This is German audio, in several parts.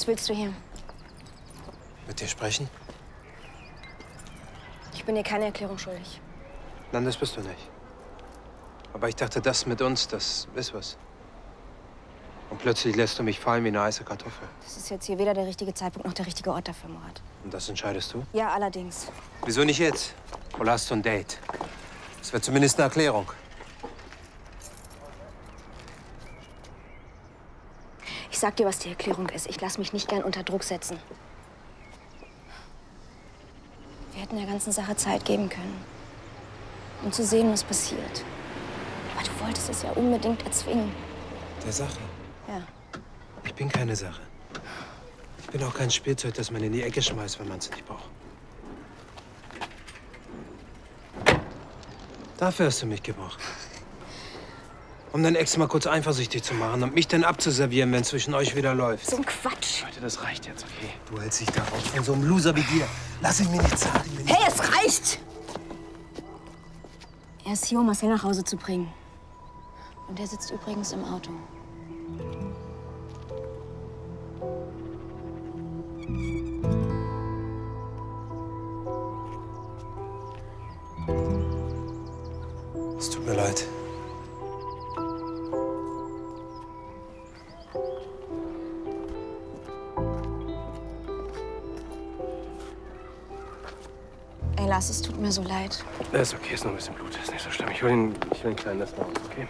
Was willst du hier? Mit dir sprechen? Ich bin dir keine Erklärung schuldig. Nein, das bist du nicht. Aber ich dachte, das mit uns, das ist was. Und plötzlich lässt du mich fallen wie eine heiße Kartoffel. Das ist jetzt hier weder der richtige Zeitpunkt noch der richtige Ort dafür, Murat. Und das entscheidest du? Ja, allerdings. Wieso nicht jetzt? Oder hast du ein Date? Das wäre zumindest eine Erklärung. Ich sag dir, was die Erklärung ist. Ich lasse mich nicht gern unter Druck setzen. Wir hätten der ganzen Sache Zeit geben können, um zu sehen, was passiert. Aber du wolltest es ja unbedingt erzwingen. Der Sache? Ja. Ich bin keine Sache. Ich bin auch kein Spielzeug, das man in die Ecke schmeißt, wenn man es nicht braucht. Dafür hast du mich gebraucht. Um dein Ex mal kurz eifersüchtig zu machen und mich dann abzuservieren, wenn es zwischen euch wieder läuft. So ein Quatsch. Leute, das reicht jetzt, okay? Du hältst dich da raus von so einem Loser wie dir. Lass ihn mir nicht sagen. Hey, es reicht! Er ist hier, um Marcel nach Hause zu bringen. Und er sitzt übrigens im Auto. Es tut mir leid. Ey, Lars, es tut mir so leid. Ist okay, ist nur ein bisschen Blut. Ist nicht so schlimm. Ich hol ihn einen kleinen Lass mal raus, okay?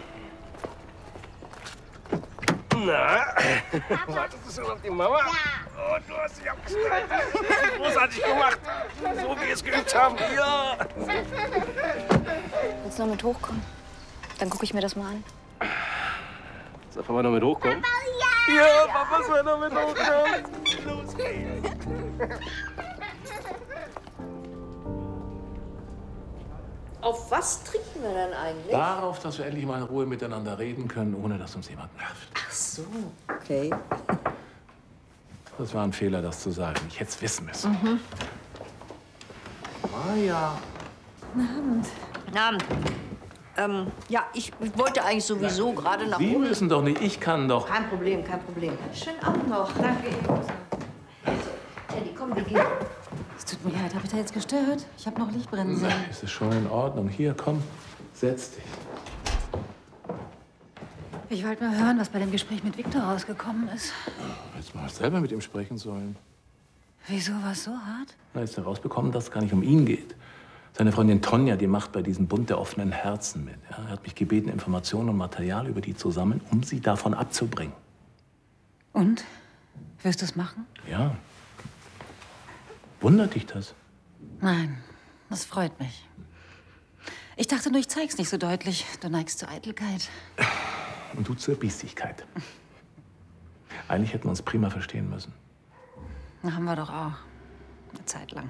Na? Wartest du schon auf die Mama? Ja. Oh, du hast dich abgeschnallt. Großartig gemacht. So wie wir es geübt haben. Ja. Willst du noch mit hochkommen? Dann gucke ich mir das mal an. Soll Papa noch mit hochkommen? Papa, ja! Ja, Papa soll noch mit hochkommen. Los geht's. Auf was trinken wir denn eigentlich? Darauf, dass wir endlich mal in Ruhe miteinander reden können, ohne dass uns jemand nervt. Ach so, okay. Das war ein Fehler, das zu sagen. Ich hätte es wissen müssen. Maja. Guten Abend. Ja, ich wollte eigentlich sowieso gerade nach Sie oben. müssen doch nicht, ich kann doch. Kein Problem, kein Problem. Schönen Abend noch. Danke. Teddy, komm, wir gehen. Es tut mir leid, habe ich da jetzt gestört? Ich habe noch Licht brennen sehen. Es ist schon in Ordnung. Hier, komm, setz dich. Ich wollte mal hören, was bei dem Gespräch mit Viktor rausgekommen ist. Jetzt mal selber mit ihm sprechen sollen. Wieso war es so hart? Na, jetzt herausbekommen, dass es gar nicht um ihn geht. Seine Freundin Tonja, die macht bei diesem Bund der offenen Herzen mit. Ja, er hat mich gebeten, Informationen und Material über die zu sammeln, um sie davon abzubringen. Und? Wirst du es machen? Ja. Wundert dich das? Nein, das freut mich. Ich dachte nur, ich zeig's nicht so deutlich. Du neigst zur Eitelkeit. Und du zur Biestigkeit. Eigentlich hätten wir uns prima verstehen müssen. Na, haben wir doch auch. Eine Zeit lang.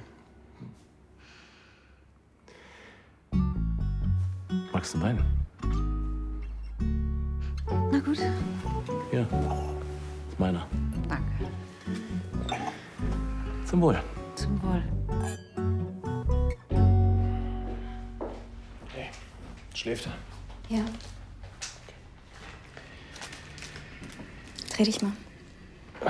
Magst du weinen? Na gut. Hier. Ist meiner. Danke. Zum Wohl. Zum Wohl. Hey, schläft er? Ja. Dreh dich mal. Ja.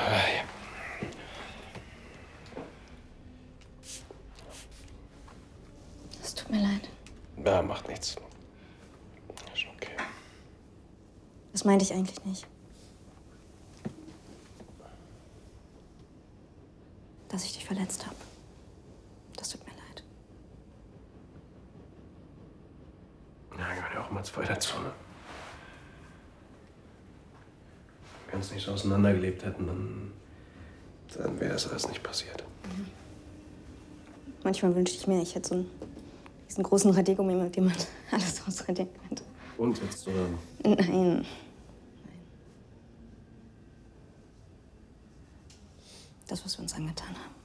Es tut mir leid. Ja, macht nichts. Ist schon okay. Das meinte ich eigentlich nicht. Dass ich dich verletzt habe. Das tut mir leid. Ja, gehört ja auch mal zwei dazu, ne? Wenn wir uns nicht so auseinandergelebt hätten, dann wäre das alles nicht passiert. Manchmal wünschte ich mir, ich hätte so diesen großen Radiergummi, mit dem man alles ausradieren könnte. Und jetzt, oder? Nein. Das, was wir uns angetan haben.